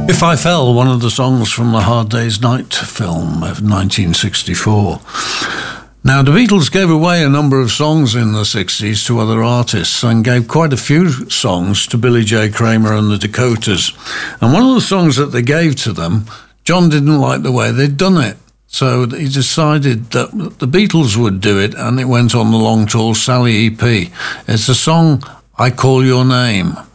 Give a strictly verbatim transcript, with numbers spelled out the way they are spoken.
If I Fell, one of the songs from the Hard Day's Night film of nineteen sixty-four. Now, the Beatles gave away a number of songs in the sixties to other artists and gave quite a few songs to Billy J. Kramer and the Dakotas. And one of the songs that they gave to them, John didn't like the way they'd done it. So he decided that the Beatles would do it, and it went on the Long Tall Sally E P. It's a song, I Call Your Name.